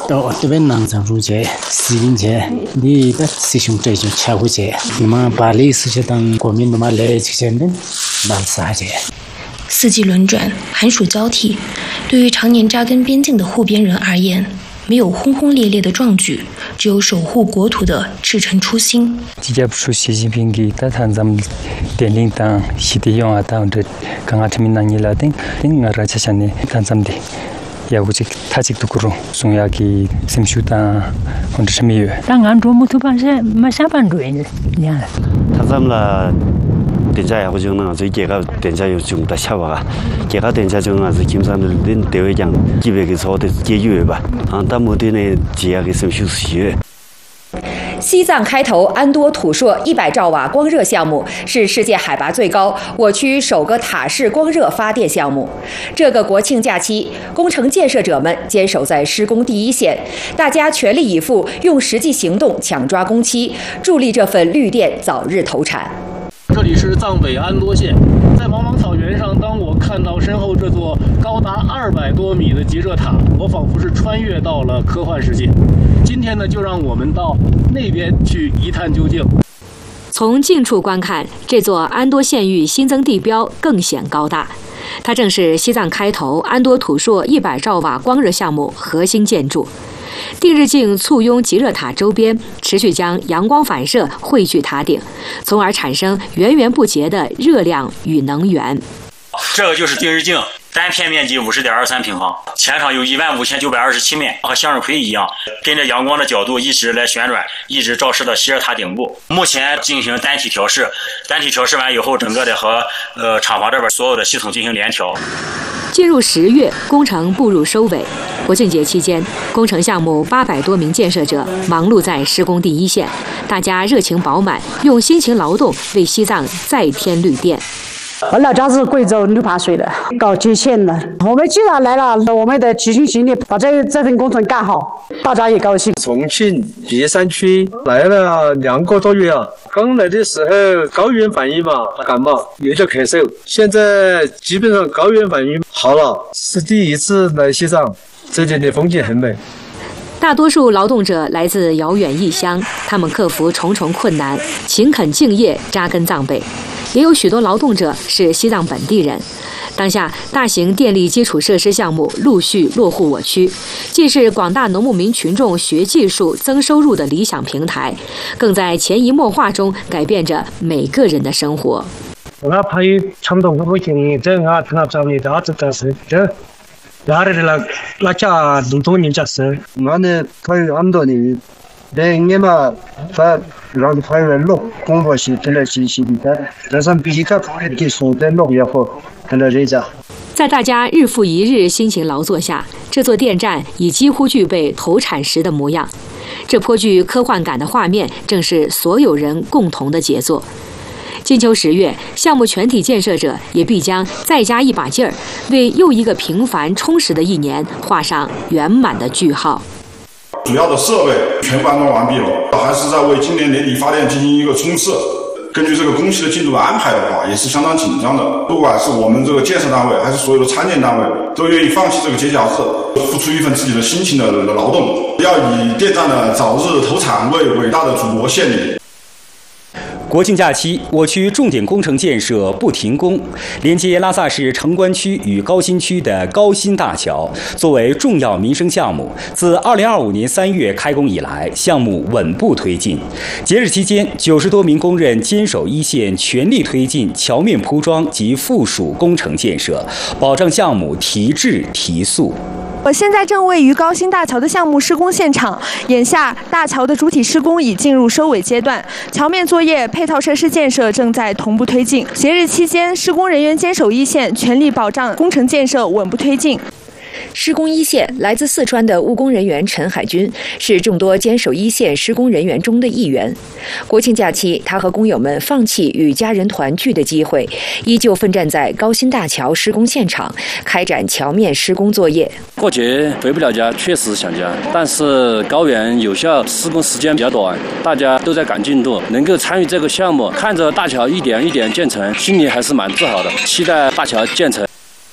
到这边南昌入街西林街你的师兄这就恰回街那么把历史就当国民的嘛来这些人南沙街四季轮转寒暑交替，对于常年扎根边境的护边人而言，没有轰轰烈烈的壮举，只有守护国土的赤诚初心。 记者说习近平给大谈咱们电领当西地用啊当这刚刚他们那年了等我这些呢谈咱们的也估计他这个故送下给什么学当或者什么月当俺中木头办事没啥办对呢呀他咱们了电价也不就那最这个电价有中的下吧这个电价就那是基本上的人都会讲基本给说的解决吧啊但目的呢只要给什么休息西藏开头安多土硕100兆瓦光热项目是世界海拔最高、我区首个塔式光热发电项目。这个国庆假期，工程建设者们坚守在施工第一线，大家全力以赴，用实际行动抢抓工期，助力这份绿电早日投产。 这里是藏北安多县，在茫茫草原上，当我看到身后这座高达200多米的极热塔，我仿佛是穿越到了科幻世界。今天呢，就让我们到那边去一探究竟。 从近处观看，这座安多县域新增地标更显高大。它正是西藏开头安多土硕100兆瓦光热项目核心建筑。定日镜簇拥极热塔周边，持续将阳光反射汇聚塔顶，从而产生源源不竭的热量与能源。 这个就是定日镜，单片面积50.23平方，前场有15927面，和向日葵一样，跟着阳光的角度一直来旋转，一直照射到西热塔顶部。目前进行单体调试，单体调试完以后，整个的和厂房这边所有的系统进行联调。 进入10月，工程步入收尾。国庆节期间，工程项目800多名建设者忙碌在施工第一线，大家热情饱满，用辛勤劳动为西藏再添绿电。 我老家是贵州六盘水的，搞接线的。我们既然来了，我们得齐心协力把这份工程干好，大家也高兴。 重庆璧山区来了2个多月了，刚来的时候高原反应嘛，感冒有点咳嗽，现在基本上高原反应好了，是第一次来西藏，这里的风景很美。 大多数劳动者来自遥远异乡，他们克服重重困难，勤恳敬业，扎根藏北。也有许多劳动者是西藏本地人。当下，大型电力基础设施项目陆续落户我区，既是广大农牧民群众学技术、增收入的理想平台，更在潜移默化中改变着每个人的生活。 我怕有传统不行，这啊，他找你打这是这，哪里的那家农村人家是， 我呢，他有很多年。对，你嘛，他让他们弄工作是真的是的，但是比较好的技术在弄也好，看到人家。 在大家日复一日辛勤劳作下，这座电站已几乎具备投产时的模样。这颇具科幻感的画面，正是所有人共同的杰作。金秋10月，项目全体建设者也必将再加一把劲儿，为又一个平凡充实的一年画上圆满的句号。 主要的设备全部安装完毕了，还是在为今年年底发电进行一个冲刺。根据这个工期的进度安排的话，也是相当紧张的。不管是我们这个建设单位，还是所有的参建单位，都愿意放弃这个节假日，付出一份自己的辛勤的劳动，要以电站的早日投产为伟大的祖国献礼。 国庆假期，我区重点工程建设不停工。连接拉萨市城关区与高新区的高新大桥，作为重要民生项目，自2025年3月开工以来，项目稳步推进。节日期间，90多名工人坚守一线，全力推进桥面铺装及附属工程建设，保障项目提质提速。 我现在正位于高新大桥的项目施工现场，眼下大桥的主体施工已进入收尾阶段，桥面作业、配套设施建设正在同步推进。节日期间，施工人员坚守一线，全力保障工程建设稳步推进。 施工一线，来自四川的务工人员陈海军是众多坚守一线施工人员中的一员。国庆假期，他和工友们放弃与家人团聚的机会，依旧奋战在高新大桥施工现场，开展桥面施工作业。 过节回不了家，确实想家，但是高原有效施工时间比较短，大家都在赶进度，能够参与这个项目，看着大桥一点一点建成，心里还是蛮自豪的，期待大桥建成。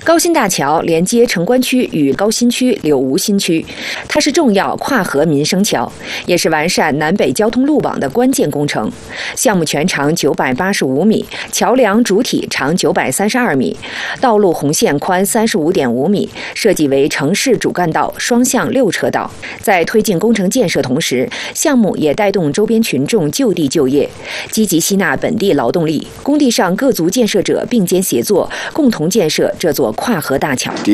高新大桥连接城关区与高新区柳吴新区，它是重要跨河民生桥，也是完善南北交通路网的关键工程。项目全长985米，桥梁主体长932米，道路红线宽35.5米，设计为城市主干道双向6车道。在推进工程建设同时，项目也带动周边群众就地就业，积极吸纳本地劳动力。工地上各族建设者并肩协作，共同建设这座跨河大桥。